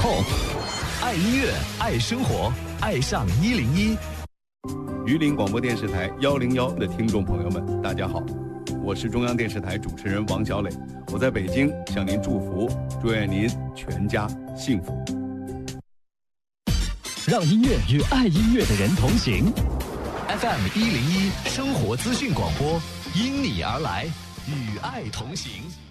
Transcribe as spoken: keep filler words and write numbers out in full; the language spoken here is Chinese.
痛。爱音乐，爱生活，爱上一零一。 榆林广播电视台幺零幺的听众朋友们，大家好，我是中央电视台主持人王小磊，我在北京向您祝福，祝愿您全家幸福。 让音乐与爱音乐的人同行。F M 一零一生活资讯广播，因你而来，与爱同行。